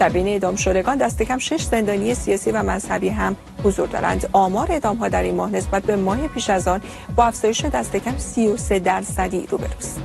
در بین اعدام شدگان دست کم 6 زندانی سیاسی و مذهبی هم حضور دارند. آمار اعدام‌ها در این ماه نسبت به ماه پیش از آن با افزایش دست کم 33% روبروست.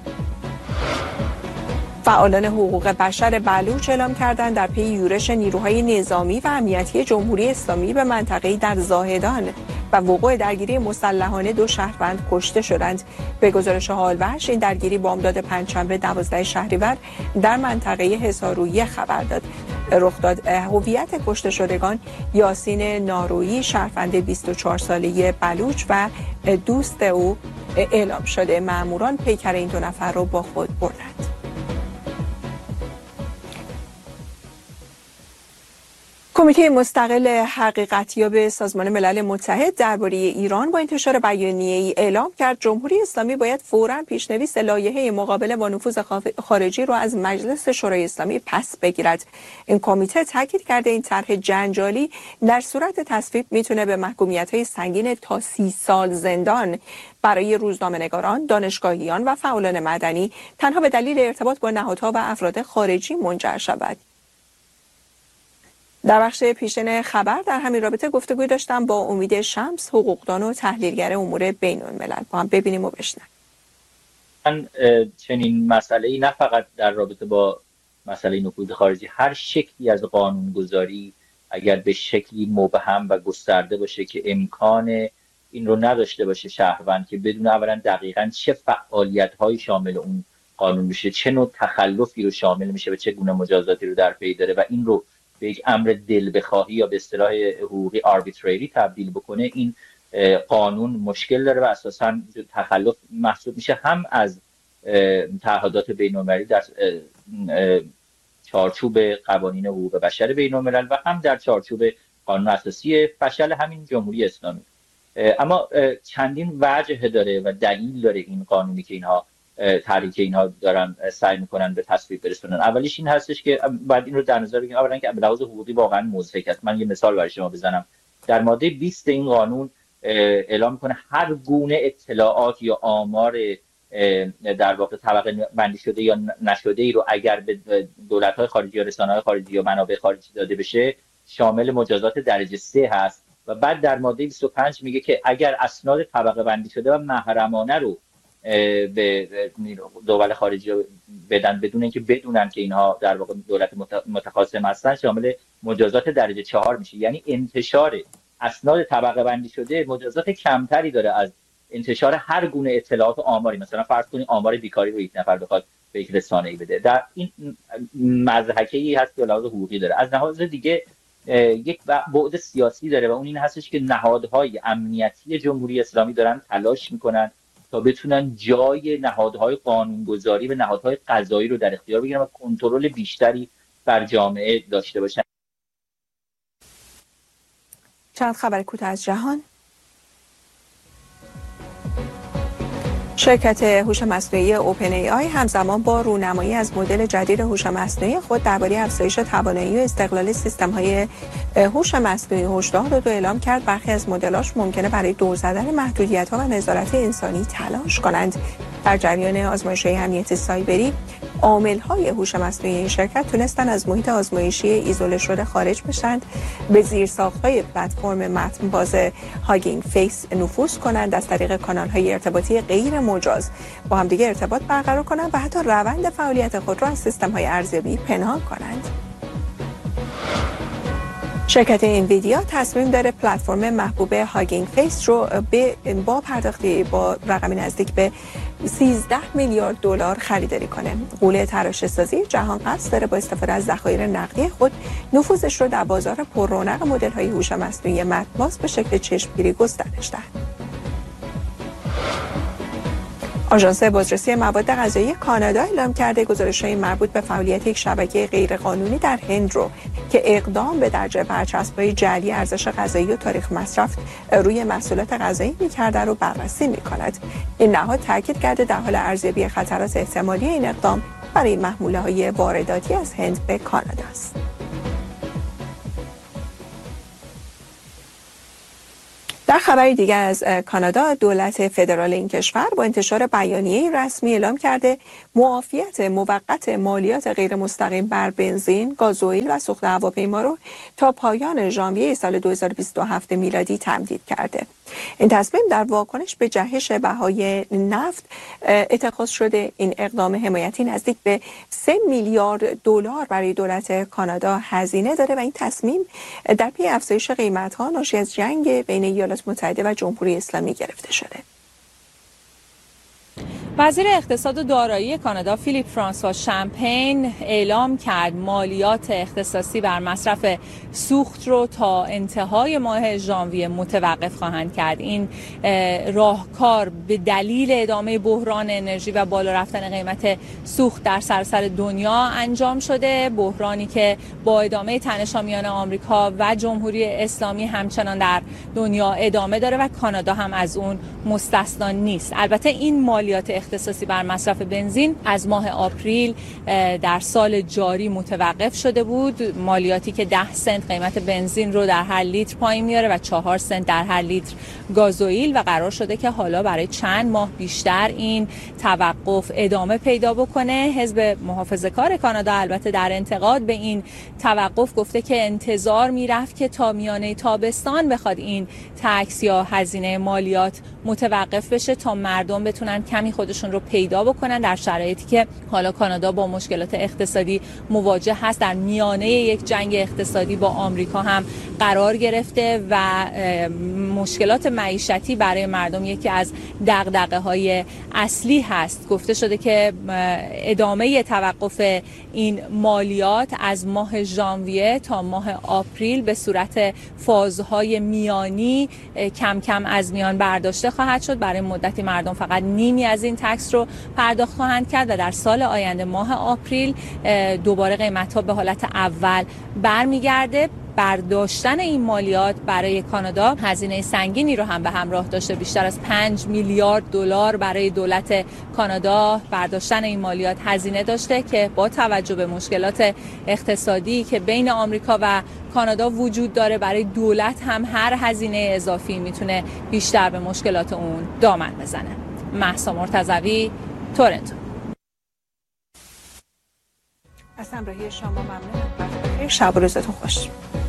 فعالان حقوق بشر بلوچ اعلام کردند در پی یورش نیروهای نظامی و امنیتی جمهوری اسلامی به منطقه‌ای در زاهدان و وقوع درگیری مسلحانه 2 شهروند کشته شدند. به گزارش حال‌وحش این درگیری بامداد پنجشنبه 12 شهریور در منطقه حصارویه خبر داد. رخ داد. هویت کشته شدگان یاسین نارویی شهروند 24 ساله بلوچ و دوست او اعلام شده. ماموران پیکر این 2 نفر را با خود بردند. کمیته مستقل حقیقتیاب سازمان ملل متحد درباره ایران با انتشار بیانیه‌ای اعلام کرد جمهوری اسلامی باید فوراً پیشنویس لایحه مقابله با نفوذ خارجی را از مجلس شورای اسلامی پس بگیرد. این کمیته تاکید کرده این طرح جنجالی در صورت تصویب میتونه به محکومیت‌های سنگین تا 30 سال زندان برای روزنامه‌نگاران، دانشگاهیان و فعالان مدنی تنها به دلیل ارتباط با نهادها و افراد خارجی منجر شود. در بخش پیشین خبر در همین رابطه گفتگوی داشتم با امید شمس، حقوقدان و تحلیلگر امور بین‌الملل. با هم ببینیم و بشنویم. من چنین مسئله‌ای نه فقط در رابطه با مسئله نفوذ خارجی، هر شکلی از قانونگذاری اگر به شکلی مبهم و گسترده باشه که امکان این رو نداشته باشه شهروند که بدون اولا دقیقاً چه فعالیت‌هایی شامل اون قانون میشه، چه نوع تخلفی رو شامل میشه و چه گونه مجازاتی رو در پی داره و این رو به یک امر دل بخواهی یا به اصطلاح حقوقی آربیتریری تبدیل بکنه، این قانون مشکل داره و اساساً تخلف محسوب میشه هم از تعهدات بین‌المللی در چارچوب قوانین حقوق بشر بین‌الملل و هم در چارچوب قانون اساسی فشل همین جمهوری اسلامی. اما چندین وجه داره و دلیل داره این قانونی که اینها تحریک اینها دارن سعی میکنن به تصویب برسونن. اولیش این هستش که بعد این رو در نظر بگیریم اولا که به لحاظ حقوقی واقعا مضحک است. من یه مثال برای شما بزنم. در ماده 20 این قانون اعلام میکنه هر گونه اطلاعات یا آمار در واقع طبقه بندی شده یا نشده ای رو اگر به دولت‌های خارجی یا رسانه‌های خارجی یا منابع خارجی داده بشه شامل مجازات درجه 3 هست. و بعد در ماده 25 میگه که اگر اسناد طبقه بندی شده و محرمانه رو به دول خارجی بدن بدون اینکه بدونن که اینها در واقع دولت متخاصم هستن شامل مجازات درجه 4 میشه. یعنی انتشار اسناد طبقه بندی شده مجازات کمتری داره از انتشار هر گونه اطلاعات و آماری. مثلا فرض کنید آمار بیکاری رو یک نفر بخواد به یک رسانه‌ای بده. در این مضحکه‌ای هست که لحاظ حقوقی داره. از لحاظ دیگه یک بعد سیاسی داره و اون این هستش که نهادهای امنیتی جمهوری اسلامی دارن تلاش میکنن تا بتونن جای نهادهای قانونگذاری و نهادهای قضایی رو در اختیار بگیرن و کنترل بیشتری بر جامعه داشته باشن. چند خبر کوتاه از جهان. شرکت هوش مصنوعی اوپن ای آی همزمان با رونمایی از مدل جدید هوش مصنوعی خود درباره افزایش توانایی و استقلال سیستم‌های هوش مصنوعی هشدار داد و اعلام کرد برخی از مدل‌هاش ممکنه برای دور زدن محدودیت‌ها و نظارت انسانی تلاش کنند. در جریان آزمایش‌های امنیت سایبری، عامل‌های هوش مصنوعی این شرکت تونستن از محیط آزمایشی ایزوله شده خارج بشند، به زیرساخت‌های پلتفرم متن‌باز هاگینگ فیس نفوذ کنند، از طریق کانال‌های ارتباطی غیر مجاز با همدیگه ارتباط برقرار کنند و حتی روند فعالیت خود را از سیستم‌های ارزیابی پنهان کنند. شرکت انویدیا تصمیم داره پلتفرم محبوب هاگینگ فیس رو با پرداختی با رقمی نزدیک به 13 میلیارد دلار خریداری کنه. غوله تراشه‌سازی جهان قصد داره با استفاده از ذخایر نقدی خود نفوذش رو در بازار پررونق مدل‌های هوش مصنوعی متن‌باز به شکل چشمگیری گسترش دهد. آژانس بازرسی مواد غذایی کانادا اعلام کرده گزارش‌های مربوط به فعالیت یک شبکه غیرقانونی در هند رو که اقدام به درجه برچسب‌های جعلی ارزش غذایی و تاریخ مصرف روی محصولات غذایی می‌کرده رو بررسی می‌کند. این نهاد تاکید کرده در حال ارزیابی خطرات احتمالی این اقدام برای محموله‌های وارداتی از هند به کانادا است. در خبری دیگر از کانادا، دولت فدرال این کشور با انتشار بیانیه رسمی اعلام کرده معافیت موقت مالیات غیر مستقیم بر بنزین، گازوئیل و سوخت هواپیما رو تا پایان ژانویه سال 2027 میلادی تمدید کرده. این تصمیم در واکنش به جهش بهای نفت اتخاذ شده. این اقدام حمایتی نزدیک به 3 میلیارد دلار برای دولت کانادا هزینه داره و این تصمیم در پی افزایش قیمت‌ها ناشی از جنگ بین ایالات متحده و جمهوری اسلامی گرفته شده. وزیر اقتصاد و دارایی کانادا فیلیپ فرانسوا شامپین اعلام کرد مالیات اختصاصی بر مصرف سوخت رو تا انتهای ماه ژانویه متوقف خواهند کرد. این راهکار به دلیل ادامه بحران انرژی و بالا رفتن قیمت سوخت در سراسر دنیا انجام شده، بحرانی که با ادامه تنش‌ها میان آمریکا و جمهوری اسلامی همچنان در دنیا ادامه داره و کانادا هم از اون مستثنا نیست. البته این مالیات اختصاصی بر مصرف بنزین از ماه آپریل در سال جاری متوقف شده بود، مالیاتی که 10 سنت قیمت بنزین رو در هر لیتر پایین میاره و 4 سنت در هر لیتر گازوئیل، و قرار شده که حالا برای چند ماه بیشتر این توقف ادامه پیدا بکنه. حزب محافظه‌کار کانادا البته در انتقاد به این توقف گفته که انتظار میرفت که تا میانه تابستان بخواد این تکس یا هزینه مالیات متوقف بشه تا مردم بتونن کمی خودشون رو پیدا بکنن در شرایطی که حالا کانادا با مشکلات اقتصادی مواجه هست، در میانه یک جنگ اقتصادی با آمریکا هم قرار گرفته و مشکلات معیشتی برای مردم یکی از دغدغه‌های اصلی هست. گفته شده که ادامه توقف این مالیات از ماه ژانویه تا ماه آپریل به صورت فازهای میانی کم کم از میان برداشته خواهد شد. برای مدتی مردم فقط نیمی از این تکس رو پرداخت خواهند کرد و در سال آینده ماه آپریل دوباره قیمت‌ها به حالت اول برمیگرده. برداشتن این مالیات برای کانادا هزینه سنگینی رو هم به همراه داشته. بیشتر از 5 میلیارد دلار برای دولت کانادا برداشتن این مالیات هزینه داشته که با توجه به مشکلات اقتصادی که بین آمریکا و کانادا وجود داره، برای دولت هم هر هزینه اضافی میتونه بیشتر به مشکلات اون دامن بزنه. مهسا مرتضوی، تورنتو. از همراهی شما ممنونم. شب و روزتون خوش.